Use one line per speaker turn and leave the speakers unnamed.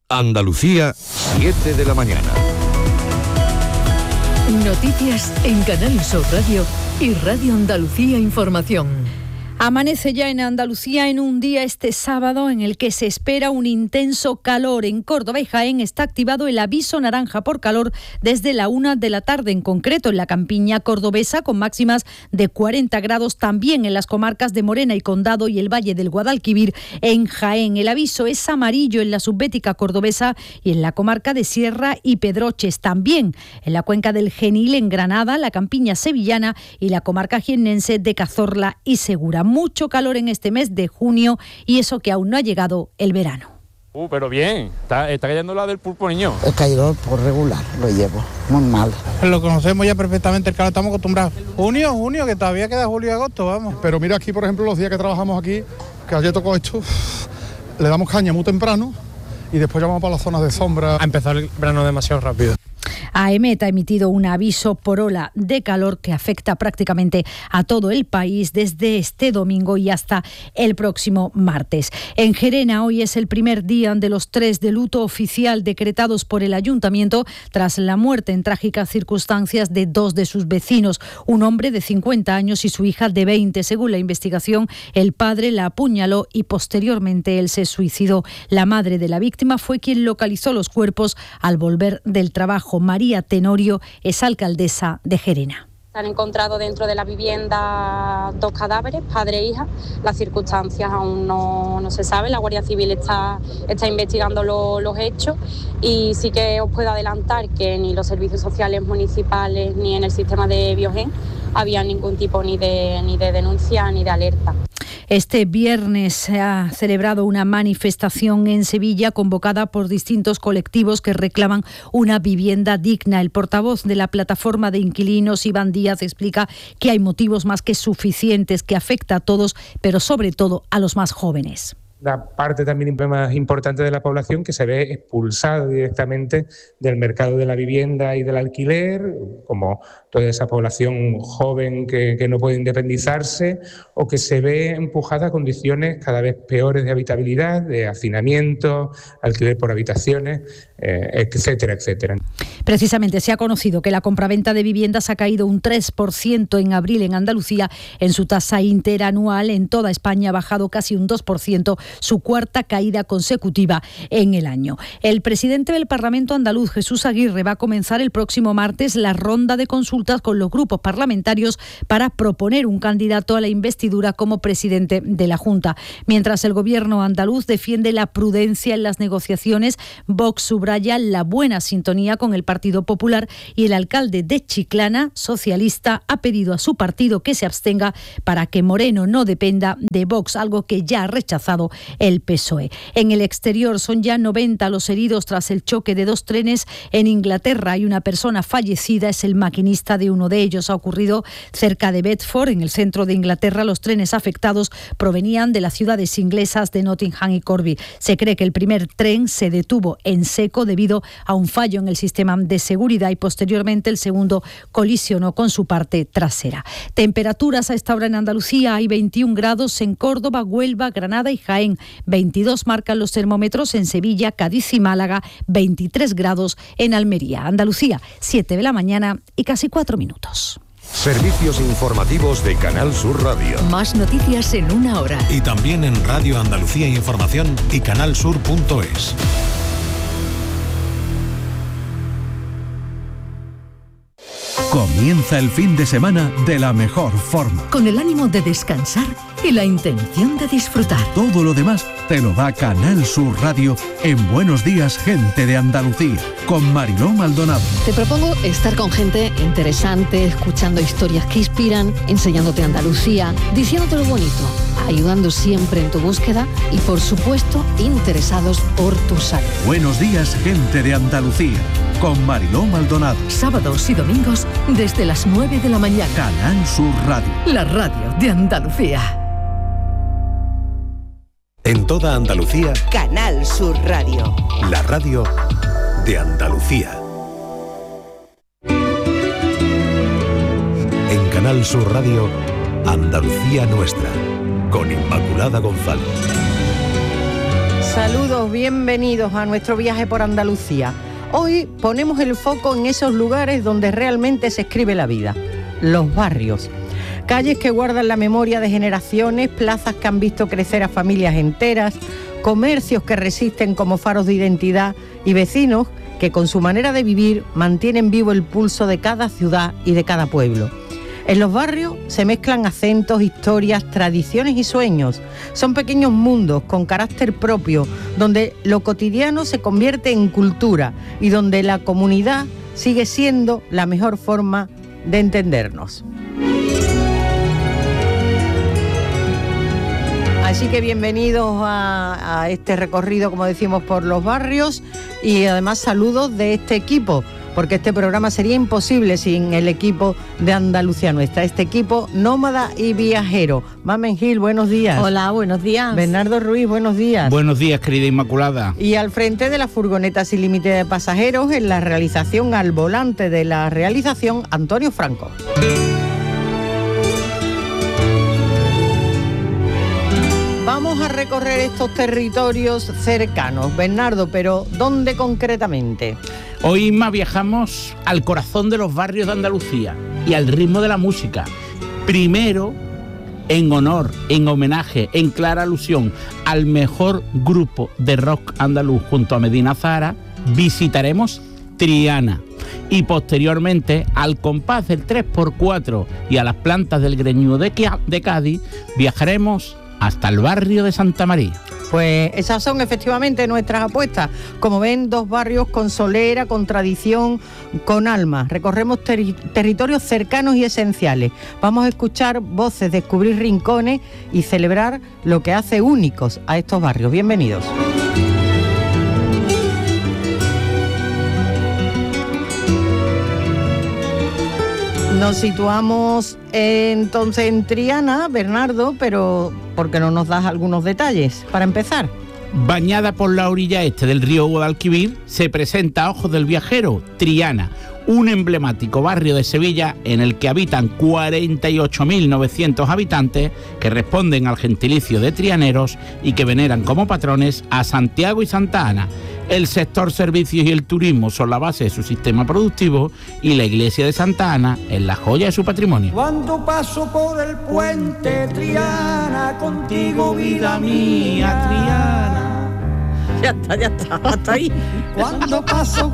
Andalucía, 7 de la mañana.
Noticias en Canal Sur Radio y Radio Andalucía Información. Amanece ya en Andalucía en un día este sábado en el que se espera un intenso calor. En Córdoba y Jaén está activado el aviso naranja por calor desde la 1 de la tarde, en concreto en la campiña cordobesa, con máximas de 40 grados, también en las comarcas de Morena y Condado y el Valle del Guadalquivir. En Jaén el aviso es amarillo en la subbética cordobesa y en la comarca de Sierra y Pedroches, también en la cuenca del Genil, en Granada, la campiña sevillana y la comarca jiennense de Cazorla y Segura. Mucho calor en este mes de junio y eso que aún no ha llegado el verano.
Pero bien, está cayendo la del pulpo, niño.
He caído por regular, lo llevo, muy mal.
Lo conocemos ya perfectamente, el calor, estamos acostumbrados. Junio, que todavía queda julio y agosto, vamos.
Pero mira aquí, por ejemplo, los días que trabajamos aquí, que ayer tocó esto, le damos caña muy temprano y después ya vamos para las zonas de sombra.
Ha empezado el verano demasiado rápido.
AEMET ha emitido un aviso por ola de calor que afecta prácticamente a todo el país desde este domingo y hasta el próximo martes. En Gerena hoy es el primer día de los 3 de luto oficial decretados por el ayuntamiento tras la muerte en trágicas circunstancias de 2 de sus vecinos, un hombre de 50 años y su hija de 20. Según la investigación, el padre la apuñaló y posteriormente él se suicidó. La madre de la víctima fue quien localizó los cuerpos al volver del trabajo. María Tenorio es alcaldesa de Gerena.
Se han encontrado dentro de la vivienda 2 cadáveres, padre e hija. Las circunstancias aún no se saben. La Guardia Civil está investigando los hechos y sí que os puedo adelantar que ni los servicios sociales municipales ni en el sistema de Biogen había ningún tipo ni de denuncia ni de alerta.
Este viernes se ha celebrado una manifestación en Sevilla convocada por distintos colectivos que reclaman una vivienda digna. El portavoz de la plataforma de inquilinos, Iván Díaz, explica que hay motivos más que suficientes, que afecta a todos, pero sobre todo a los más jóvenes.
La parte también más importante de la población que se ve expulsada directamente del mercado de la vivienda y del alquiler, como toda esa población joven que no puede independizarse o que se ve empujada a condiciones cada vez peores de habitabilidad, de hacinamiento, alquiler por habitaciones, etcétera, etcétera.
Precisamente se ha conocido que la compraventa de viviendas ha caído un 3% en abril en Andalucía. En su tasa interanual en toda España ha bajado casi un 2%, su cuarta caída consecutiva en el año. El presidente del Parlamento andaluz, Jesús Aguirre, va a comenzar el próximo martes la ronda de consultas con los grupos parlamentarios para proponer un candidato a la investidura como presidente de la Junta. Mientras el gobierno andaluz defiende la prudencia en las negociaciones, Vox subraya la buena sintonía con el Partido Popular y el alcalde de Chiclana, socialista, ha pedido a su partido que se abstenga para que Moreno no dependa de Vox, algo que ya ha rechazado el PSOE. En el exterior son ya 90 los heridos tras el choque de 2 trenes en Inglaterra. Hay una persona fallecida, es el maquinista de uno de ellos. Ha ocurrido cerca de Bedford, en el centro de Inglaterra. Los trenes afectados provenían de las ciudades inglesas de Nottingham y Corby. Se cree que el primer tren se detuvo en seco debido a un fallo en el sistema de seguridad y posteriormente el segundo colisionó con su parte trasera. Temperaturas a esta hora en Andalucía: hay 21 grados en Córdoba, Huelva, Granada y Jaén. 22 marcan los termómetros en Sevilla, Cádiz y Málaga. 23 grados en Almería. Andalucía, 7 de la mañana y casi 4 minutos.
Servicios informativos de Canal Sur Radio.
Más noticias en una hora.
Y también en Radio Andalucía Información y canalsur.es. Comienza el fin de semana de la mejor forma.
Con el ánimo de descansar y la intención de disfrutar.
Todo lo demás te lo da Canal Sur Radio en Buenos Días, Gente de Andalucía, con Mariló Maldonado.
Te propongo estar con gente interesante, escuchando historias que inspiran, enseñándote Andalucía, diciéndote lo bonito, ayudando siempre en tu búsqueda y, por supuesto, interesados por tu salud.
Buenos Días, Gente de Andalucía, con Mariló Maldonado.
Sábados y domingos desde las 9 de la mañana.
Canal Sur Radio.
La radio de Andalucía.
En toda Andalucía,
Canal Sur Radio.
La radio de Andalucía. En Canal Sur Radio, Andalucía Nuestra, con Inmaculada González.
Saludos, bienvenidos a nuestro viaje por Andalucía. Hoy ponemos el foco en esos lugares donde realmente se escribe la vida, los barrios. Calles que guardan la memoria de generaciones, plazas que han visto crecer a familias enteras, comercios que resisten como faros de identidad y vecinos que con su manera de vivir mantienen vivo el pulso de cada ciudad y de cada pueblo. En los barrios se mezclan acentos, historias, tradiciones y sueños. Son pequeños mundos con carácter propio, donde lo cotidiano se convierte en cultura y donde la comunidad sigue siendo la mejor forma de entendernos. Así que bienvenidos a este recorrido, como decimos, por los barrios y además saludos de este equipo, porque este programa sería imposible sin el equipo de Andalucía Nuestra, este equipo nómada y viajero. Mamen Gil, buenos días.
Hola, buenos días.
Bernardo Ruiz, buenos días.
Buenos días, querida Inmaculada.
Y al frente de la furgoneta sin límite de pasajeros, en la realización, al volante de la realización, Antonio Franco. Vamos a recorrer estos territorios cercanos, Bernardo, pero ¿dónde concretamente?
Hoy, Inma, viajamos al corazón de los barrios de Andalucía y al ritmo de la música. Primero, en honor, en homenaje, en clara alusión al mejor grupo de rock andaluz junto a Medina Zahara, visitaremos Triana. Y posteriormente, al compás del 3x4 y a las plantas del Greñudo de Cádiz, viajaremos hasta el barrio de Santa María.
Pues esas son efectivamente nuestras apuestas. Como ven, dos barrios con solera, con tradición, con alma. Recorremos territorios cercanos y esenciales. Vamos a escuchar voces, descubrir rincones y celebrar lo que hace únicos a estos barrios. Bienvenidos. Nos situamos entonces en Triana, Bernardo, pero ¿por qué no nos das algunos detalles para empezar?
Bañada por la orilla este del río Guadalquivir, se presenta a ojos del viajero Triana, un emblemático barrio de Sevilla en el que habitan 48.900 habitantes que responden al gentilicio de trianeros y que veneran como patrones a Santiago y Santa Ana. El sector servicios y el turismo son la base de su sistema productivo y la iglesia de Santa Ana es la joya de su patrimonio.
Cuando paso por el puente Triana, contigo vida mía Triana.
Ya está, hasta ahí.
Cuando paso